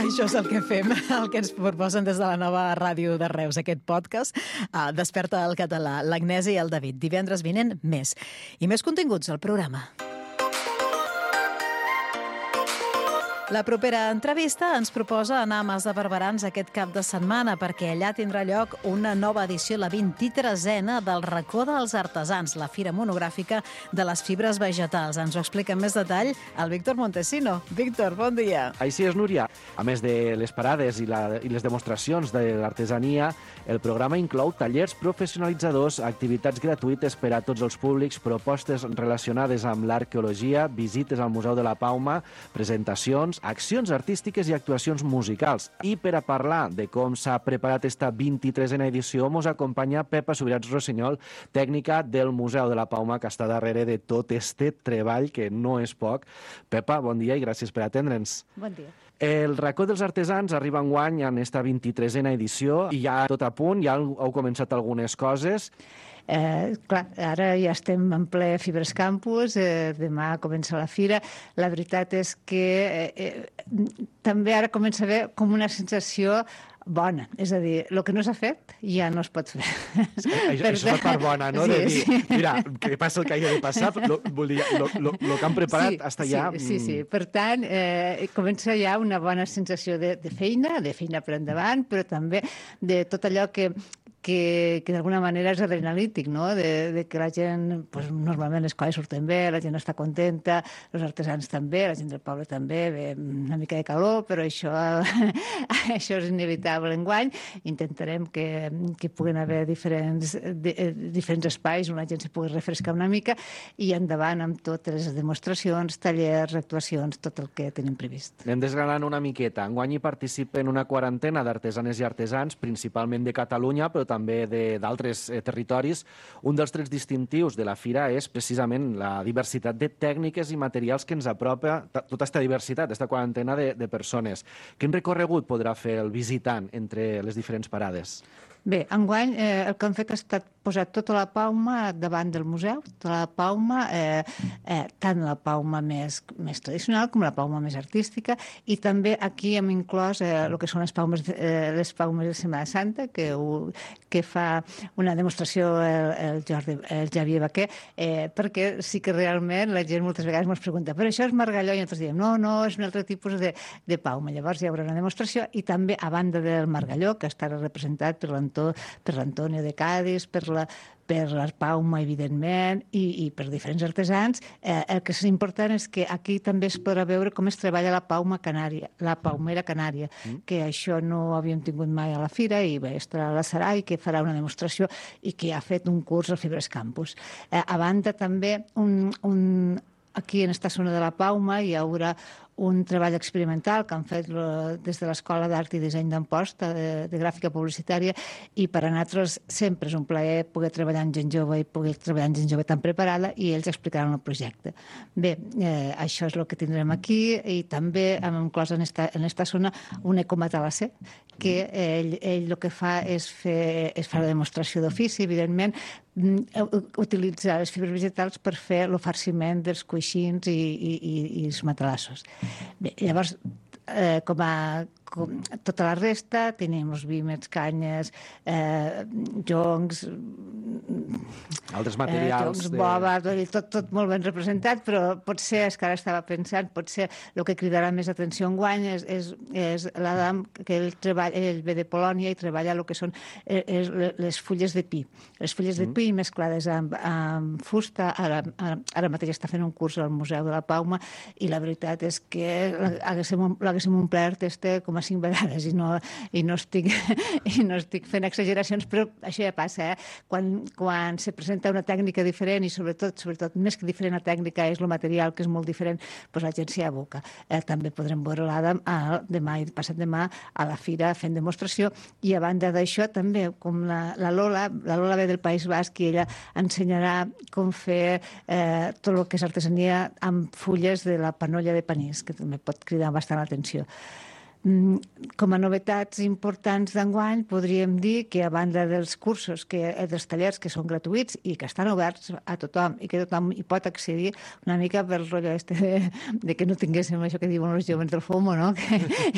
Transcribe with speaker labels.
Speaker 1: Això és el que fem, el que ens proposen des de la nova ràdio de Reus, aquest podcast. Desperta el català, l'Agnès i el David. Divendres vinent, més. I més continguts al programa. La propera entrevista ens proposa anar a Mas de Barberans aquest cap de setmana perquè allà tindrà lloc una nova edició, la 23a del Racó dels Artesans, la fira monogràfica de les fibres vegetals. Ens ho explica en més detall el Víctor Montesino. Víctor, bon dia.
Speaker 2: Així és, Núria. A més de les parades i les demostracions de l'artesania, el programa inclou tallers professionalitzadors, activitats gratuïtes per a tots els públics, propostes relacionades amb l'arqueologia, visites al Museu de la Pauma, presentacions, accions artístiques i actuacions musicals. I per a parlar de com s'ha preparat esta 23a edició, mos acompanya Pepa Subirats Rossinyol, tècnica del Museu de la Pauma, que està darrere de tot este treball, que no és poc. Pepa, bon dia i gràcies per atendre'ns.
Speaker 3: Bon dia.
Speaker 2: El Racó dels Artesans arriba enguany en esta 23a edició i ja tot a punt, ja heu començat algunes coses.
Speaker 3: Clar, ara ja estem en ple Fibres Campus, demà comença la fira. La veritat és que també ara comença a haver com una sensació bona, és a dir, el que no s'ha fet ja no es pot fer.
Speaker 2: Això és la part bona, no?
Speaker 3: Sí,
Speaker 2: de dir, mira, que passa el que hagi de passar, el que han preparat hasta allà...
Speaker 3: Sí. Per tant, comença ja una bona sensació de feina per endavant, però també de tot allò que d'alguna manera és adrenalític, no? De que la gent, pues, normalment les coses surten bé, la gent està contenta, els artesans també, la gent del poble també, ve una mica de calor, però això és inevitable enguany. Intentarem que puguin haver diferents espais on la gent se pugui refrescar una mica i endavant amb totes les demostracions, tallers, actuacions, tot el que tenim previst.
Speaker 2: Anem desgranant una miqueta. Enguany hi participen una quarantena d'artesanes i artesans, principalment de Catalunya, però també d'altres territoris. Un dels trets distintius de la fira és precisament la diversitat de tècniques i materials que ens apropa tota aquesta diversitat, aquesta quarantena de persones. Quin recorregut podrà fer el visitant entre les diferents parades?
Speaker 3: Bé, enguany el que han fet ha estat posar tota la Pauma davant del museu, tota la Pauma, tant la Pauma més tradicional com la Pauma més artística, i també aquí hem inclòs el que són les paumes de Setmana Santa, que fa una demostració el Xavier Baquer, perquè sí que realment la gent moltes vegades ens pregunta, però això és margalló? I nosaltres diem, no, és un altre tipus de Pauma. Llavors hi haurà una demostració, i també a banda del margalló, que estarà representat per l'Antonio de Cádiz, per l'Arpauma, evidentment, i per diferents artesans. El que és important és que aquí també es podrà veure com es treballa la pauma canària, la paumera canària, que això no havíem tingut mai a la fira, i bé, estarà la Sarai, que farà una demostració i que ha fet un curs al Fibres Campus. A banda també, aquí en esta zona de la Pauma hi haurà un treball experimental que han fet des de l'Escola d'Art i Disseny d'Amposta, de gràfica publicitària, i per a nosaltres sempre és un plaer poder treballar amb gent jove i poder treballar amb gent jove tan preparada, i ells explicaran el projecte. Bé, això és el que tindrem aquí, i també hem inclòs en esta zona un ecomatalasser, que ell el que fa és fer la demostració d'ofici, evidentment, utilitzar les fibres vegetals per fer el farciment dels coixins i els matalassos. Bé, llavors, com tota la resta, tenim els vímets, canyes, joncs,
Speaker 2: altres materials,
Speaker 3: joncs, bobes, tot molt ben representat, però potser, és que ara estava pensant, potser el que cridarà més atenció enguany és l'Adam, que ell ve de Polònia i treballa el que són les fulles de pi. Les fulles de pi mesclades amb fusta, ara mateix està fent un curs al Museu de la Pauma, i la veritat és que l'haguéssim omplert com a 5 vegades, i no estic fent exageracions, però això ja passa, quan se presenta una tècnica diferent, i sobretot, més que diferent la tècnica, és el material, que és molt diferent, doncs la gent s'hi aboca. També podrem veure l'Adam demà i passat demà a la fira fent demostració, i a banda d'això també, com la Lola ve del País Basc, i ella ensenyarà com fer tot el que és artesania amb fulles de la panolla de panís, que també pot cridar bastant l'atenció. Com a novetats importants d'enguany podríem dir que a banda dels cursos, dels tallers que són gratuïts i que estan oberts a tothom i que tothom hi pot accedir, una mica per el rotllo de que no tinguéssim això que diuen els joves del FOMO, no?